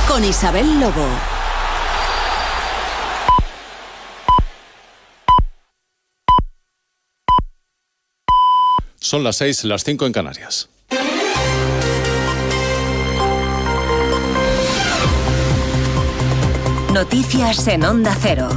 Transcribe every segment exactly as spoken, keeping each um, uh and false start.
con Isabel Lobo. Son las seis, las cinco en Canarias. Noticias en Onda Cero.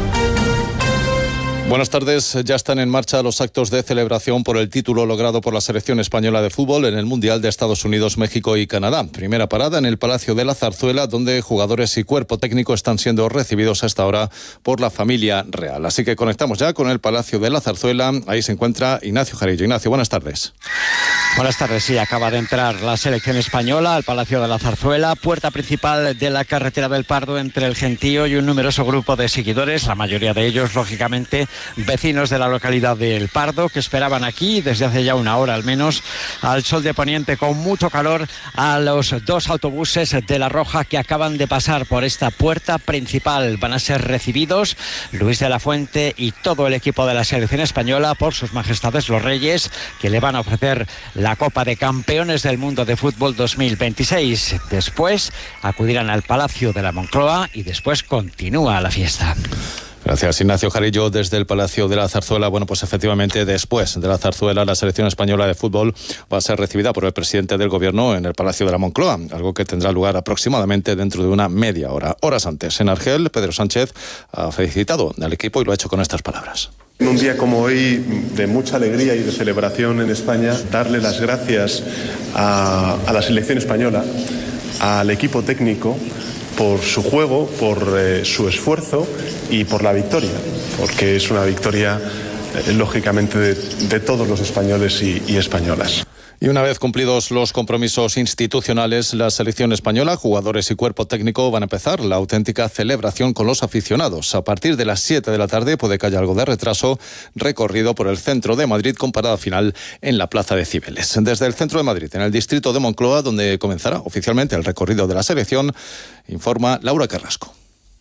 Buenas tardes. Ya están en marcha los actos de celebración por el título logrado por la selección española de fútbol en el Mundial de Estados Unidos, México y Canadá. Primera parada en el Palacio de la Zarzuela, donde jugadores y cuerpo técnico están siendo recibidos a esta hora por la familia real. Así que conectamos ya con el Palacio de la Zarzuela. Ahí se encuentra Ignacio Jarillo. Ignacio, buenas tardes. Buenas tardes. Sí, acaba de entrar la selección española al Palacio de la Zarzuela, puerta principal de la carretera del Pardo, entre el gentío y un numeroso grupo de seguidores, la mayoría de ellos, lógicamente, vecinos de la localidad del Pardo, que esperaban aquí desde hace ya una hora al menos, al sol de poniente, con mucho calor, a los dos autobuses de La Roja que acaban de pasar por esta puerta principal. Van a ser recibidos Luis de la Fuente y todo el equipo de la selección española por sus majestades los reyes, que le van a ofrecer la Copa de Campeones del Mundo de Fútbol dos mil veintiséis. Después acudirán al Palacio de la Moncloa y después continúa la fiesta. Gracias, Ignacio Jarillo, desde el Palacio de la Zarzuela. Bueno, pues efectivamente, después de la Zarzuela, la selección española de fútbol va a ser recibida por el presidente del Gobierno en el Palacio de la Moncloa, algo que tendrá lugar aproximadamente dentro de una media hora. Horas antes, en Argel, Pedro Sánchez ha felicitado al equipo y lo ha hecho con estas palabras. En un día como hoy, de mucha alegría y de celebración en España, darle las gracias a, a la selección española, al equipo técnico, por su juego, por eh, su esfuerzo y por la victoria, porque es una victoria, eh, lógicamente, de, de todos los españoles y, y españolas. Y una vez cumplidos los compromisos institucionales, la selección española, jugadores y cuerpo técnico van a empezar la auténtica celebración con los aficionados. A partir de las siete de la tarde, puede que haya algo de retraso, recorrido por el centro de Madrid con parada final en la Plaza de Cibeles. Desde el centro de Madrid, en el distrito de Moncloa, donde comenzará oficialmente el recorrido de la selección, informa Laura Carrasco.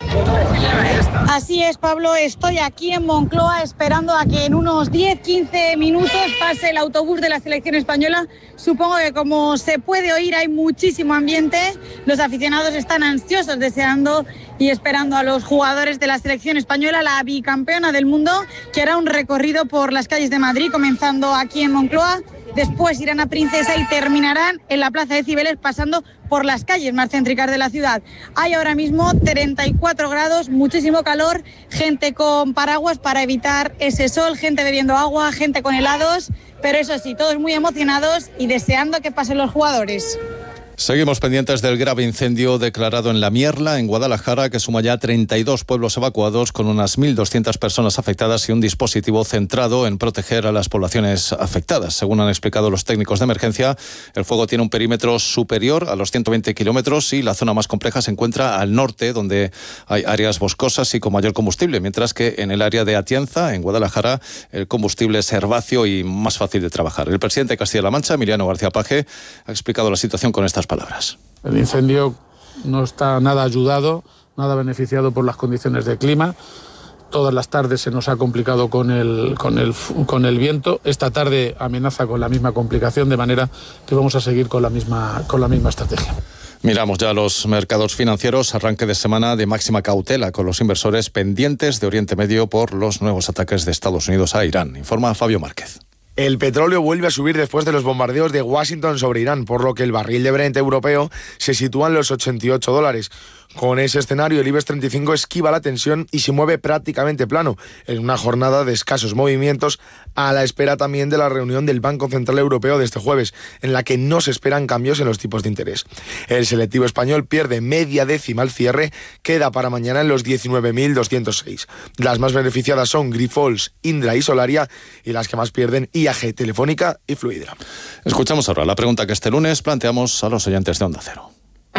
Así es, Pablo, estoy aquí en Moncloa esperando a que en unos diez a quince minutos pase el autobús de la selección española. Supongo que, como se puede oír, hay muchísimo ambiente. Los aficionados están ansiosos, deseando y esperando a los jugadores de la selección española, la bicampeona del mundo, que hará un recorrido por las calles de Madrid, comenzando aquí en Moncloa. Después irán a Princesa y terminarán en la Plaza de Cibeles, pasando por las calles más céntricas de la ciudad. Hay ahora mismo treinta y cuatro grados, muchísimo calor, gente con paraguas para evitar ese sol, gente bebiendo agua, gente con helados, pero eso sí, todos muy emocionados y deseando que pasen los jugadores. Seguimos pendientes del grave incendio declarado en La Mierla, en Guadalajara, que suma ya treinta y dos pueblos evacuados, con unas mil doscientas personas afectadas y un dispositivo centrado en proteger a las poblaciones afectadas. Según han explicado los técnicos de emergencia, el fuego tiene un perímetro superior a los ciento veinte kilómetros y la zona más compleja se encuentra al norte, donde hay áreas boscosas y con mayor combustible, mientras que en el área de Atienza, en Guadalajara, el combustible es herbáceo y más fácil de trabajar. El presidente de Castilla-La Mancha, Emiliano García Paje, ha explicado la situación con estas palabras. El incendio no está nada ayudado, nada beneficiado por las condiciones de clima. Todas las tardes se nos ha complicado con el, con el, con el viento. Esta tarde amenaza con la misma complicación, de manera que vamos a seguir con la misma, con la misma estrategia. Miramos ya los mercados financieros, arranque de semana de máxima cautela con los inversores pendientes de Oriente Medio por los nuevos ataques de Estados Unidos a Irán. Informa Fabio Márquez. El petróleo vuelve a subir después de los bombardeos de Washington sobre Irán, por lo que el barril de Brent europeo se sitúa en los ochenta y ocho dólares. Con ese escenario, el IBEX treinta y cinco esquiva la tensión y se mueve prácticamente plano, en una jornada de escasos movimientos, a la espera también de la reunión del Banco Central Europeo de este jueves, en la que no se esperan cambios en los tipos de interés. El selectivo español pierde media décima al cierre, queda para mañana en los diecinueve mil doscientos seis. Las más beneficiadas son Grifols, Indra y Solaria, y las que más pierden I A G, Telefónica y Fluidra. Escuchamos ahora la pregunta que este lunes planteamos a los oyentes de Onda Cero.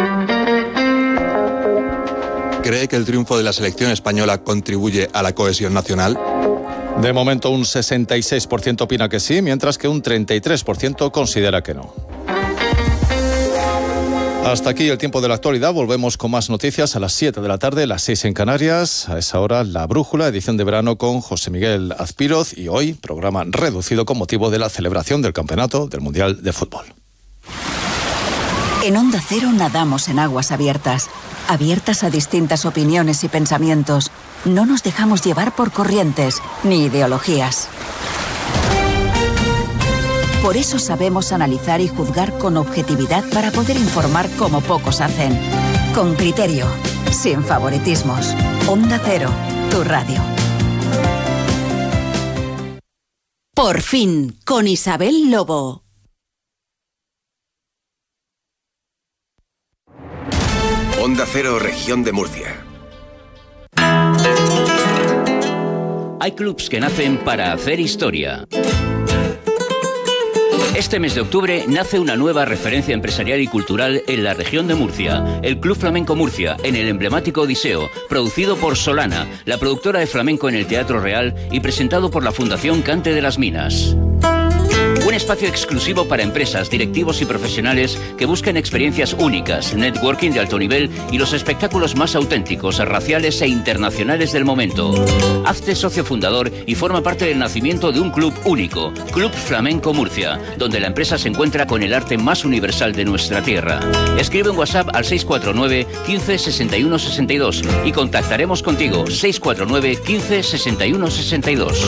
¿Cree que el triunfo de la selección española contribuye a la cohesión nacional? De momento un sesenta y seis por ciento opina que sí, mientras que un treinta y tres por ciento considera que no. Hasta aquí el tiempo de la actualidad. Volvemos con más noticias a las siete de la tarde, las seis en Canarias. A esa hora, La Brújula, edición de verano con José Miguel Azpiroz. Y hoy, programa reducido con motivo de la celebración del Campeonato del Mundial de Fútbol. En Onda Cero nadamos en aguas abiertas, abiertas a distintas opiniones y pensamientos. No nos dejamos llevar por corrientes ni ideologías. Por eso sabemos analizar y juzgar con objetividad para poder informar como pocos hacen. Con criterio, sin favoritismos. Onda Cero, tu radio. Por fin, con Isabel Lobo. Onda Cero, Región de Murcia. Hay clubs que nacen para hacer historia. Este mes de octubre nace una nueva referencia empresarial y cultural en la región de Murcia, el Club Flamenco Murcia, en el emblemático Odiseo, producido por Solana, la productora de flamenco en el Teatro Real, y presentado por la Fundación Cante de las Minas. Un espacio exclusivo para empresas, directivos y profesionales que buscan experiencias únicas, networking de alto nivel y los espectáculos más auténticos, raciales e internacionales del momento. Hazte socio fundador y forma parte del nacimiento de un club único, Club Flamenco Murcia, donde la empresa se encuentra con el arte más universal de nuestra tierra. Escribe un WhatsApp al seis cuatro nueve, quince, sesenta y uno, sesenta y dos y contactaremos contigo. seis cuatro nueve, quince, sesenta y uno, sesenta y dos.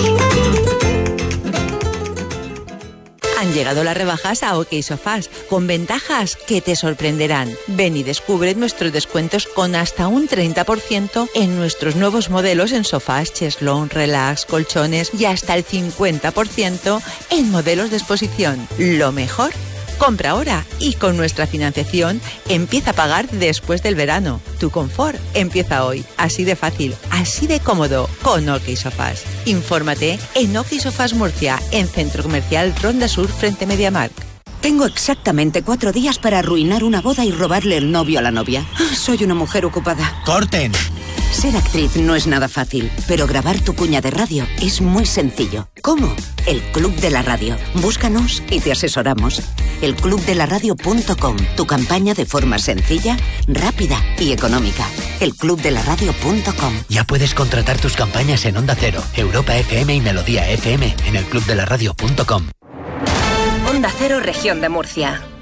Han llegado las rebajas a OK Sofás, con ventajas que te sorprenderán. Ven y descubre nuestros descuentos con hasta un treinta por ciento en nuestros nuevos modelos en sofás, cheslón, relax, colchones y hasta el cincuenta por ciento en modelos de exposición. Lo mejor, compra ahora y con nuestra financiación empieza a pagar después del verano. Tu confort empieza hoy, así de fácil, así de cómodo, con OK Sofás. Infórmate en OK Sofás Murcia, en Centro Comercial Ronda Sur frente MediaMarkt. Tengo exactamente cuatro días para arruinar una boda y robarle el novio a la novia. Soy una mujer ocupada. ¡Corten! Ser actriz no es nada fácil, pero grabar tu cuña de radio es muy sencillo. ¿Cómo? El Club de la Radio. Búscanos y te asesoramos. el club de la radio punto com. Tu campaña de forma sencilla, rápida y económica. el club de la radio punto com. Ya puedes contratar tus campañas en Onda Cero, Europa F M y Melodía F M en el club de la radio punto com. Onda Cero, Región de Murcia.